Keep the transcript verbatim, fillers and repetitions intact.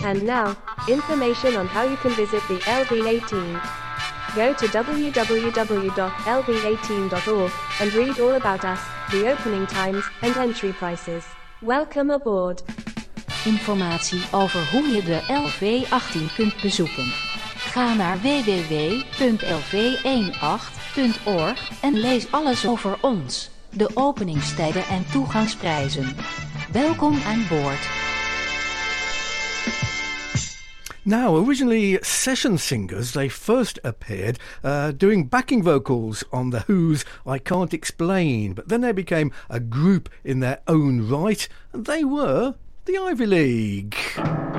And now, information on how you can visit the L V eighteen. Go to w w w dot l v eighteen dot org and read all about us, the opening times and entry prices. Welcome aboard. Informatie over hoe je de L V achttien kunt bezoeken. Ga naar w w w punt l v achttien punt org en lees alles over ons, de openingstijden en toegangsprijzen. Welkom aan boord. Now, originally session singers, they first appeared uh, doing backing vocals on The Who's I Can't Explain, but then they became a group in their own right, and they were the Ivy League.